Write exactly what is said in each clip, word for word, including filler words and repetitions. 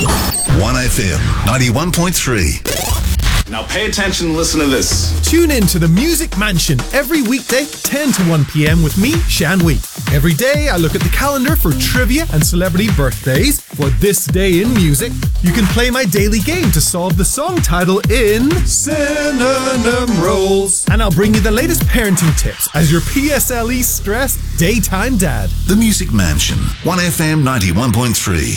one F M ninety-one point three. Now pay attention and listen to this. Tune in to the Music Mansion every weekday, ten to one p.m. with me, Shan Wee. Every day I look at the calendar for trivia and celebrity birthdays. For this day in music, you can play my daily game to solve the song title in Synonym Rolls. And I'll bring you the latest parenting tips as your P S L E stressed daytime dad. The Music Mansion, one F M ninety-one point three.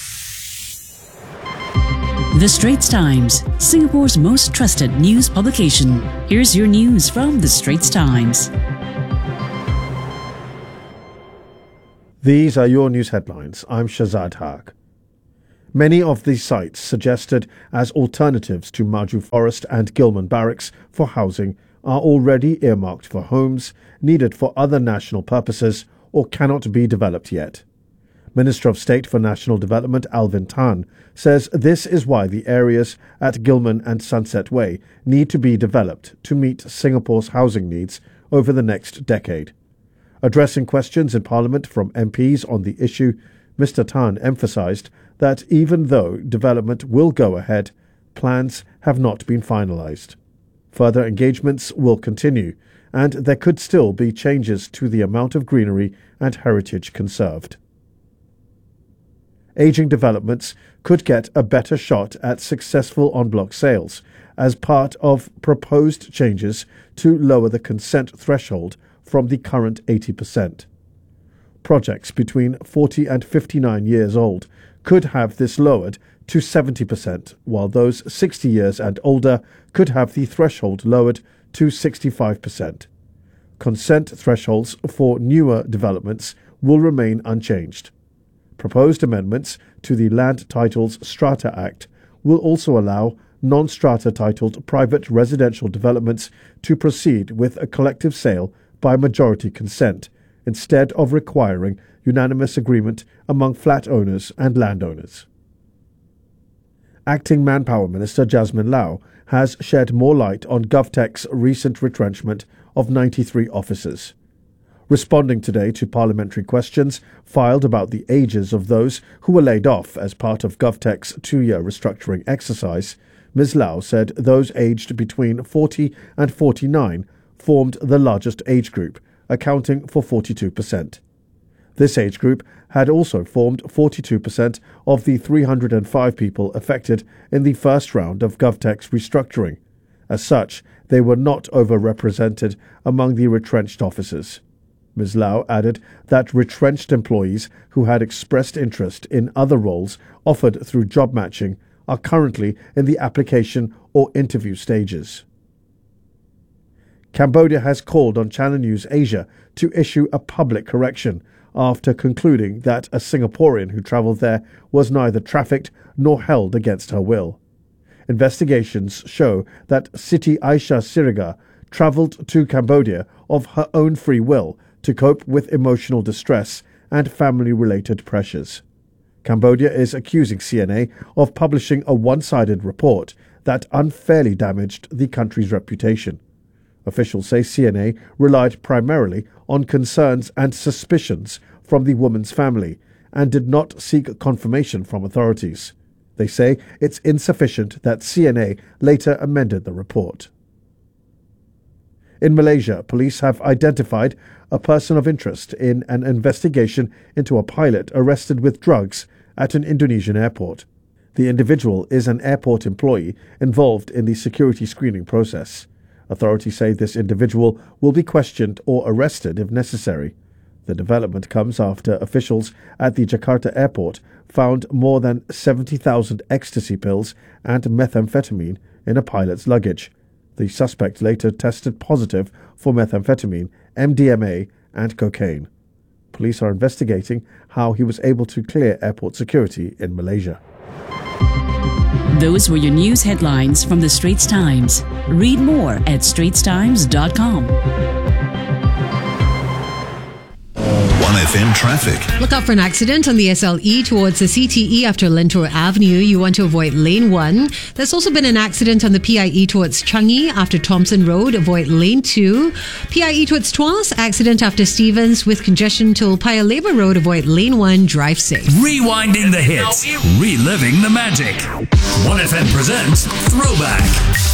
The Straits Times, Singapore's most trusted news publication. Here's your news from The Straits Times. These are your news headlines. I'm Shazad Haq. Many of these sites suggested as alternatives to Maju Forest and Gilman Barracks for housing are already earmarked for homes needed for other national purposes or cannot be developed yet. Minister of State for National Development Alvin Tan says this is why the areas at Gilman and Sunset Way need to be developed to meet Singapore's housing needs over the next decade. Addressing questions in Parliament from M Ps on the issue, Mister Tan emphasised that even though development will go ahead, plans have not been finalised. Further engagements will continue, and there could still be changes to the amount of greenery and heritage conserved. Ageing developments could get a better shot at successful en-bloc sales as part of proposed changes to lower the consent threshold from the current eighty percent. Projects between forty and fifty-nine years old could have this lowered to seventy percent, while those sixty years and older could have the threshold lowered to sixty-five percent. Consent thresholds for newer developments will remain unchanged. Proposed amendments to the Land Titles Strata Act will also allow non-strata titled private residential developments to proceed with a collective sale by majority consent, instead of requiring unanimous agreement among flat owners and landowners. Acting Manpower Minister Jasmine Lau has shed more light on GovTech's recent retrenchment of ninety-three officers. Responding today to parliamentary questions filed about the ages of those who were laid off as part of GovTech's two-year restructuring exercise, Miz Lau said those aged between forty and forty-nine formed the largest age group, accounting for forty-two percent. This age group had also formed forty-two percent of the three hundred five people affected in the first round of GovTech's restructuring. As such, they were not overrepresented among the retrenched officers. Miz Lau added that retrenched employees who had expressed interest in other roles offered through job matching are currently in the application or interview stages. Cambodia has called on Channel News Asia to issue a public correction after concluding that a Singaporean who travelled there was neither trafficked nor held against her will. Investigations show that Siti Aisyah Siriga travelled to Cambodia of her own free will to cope with emotional distress and family-related pressures. Cambodia is accusing C N A of publishing a one-sided report that unfairly damaged the country's reputation. Officials say C N A relied primarily on concerns and suspicions from the woman's family and did not seek confirmation from authorities. They say it's insufficient that C N A later amended the report. In Malaysia, police have identified a person of interest in an investigation into a pilot arrested with drugs at an Indonesian airport. The individual is an airport employee involved in the security screening process. Authorities say this individual will be questioned or arrested if necessary. The development comes after officials at the Jakarta airport found more than seventy thousand ecstasy pills and methamphetamine in a pilot's luggage. The suspect later tested positive for methamphetamine, M D M A, and cocaine. Police are investigating how he was able to clear airport security in Malaysia. Those were your news headlines from The Straits Times. Read more at straits times dot com. one F M traffic. Look out for an accident on the S L E towards the C T E after Lentor Avenue. You want to avoid lane one. There's also been an accident on the P I E towards Changi after Thompson Road. Avoid lane two. P I E towards Tuas. Accident after Stevens with congestion till Paya Lebar Road. Avoid lane one. Drive safe. Rewinding the hits. Reliving the magic. one F M presents Throwback.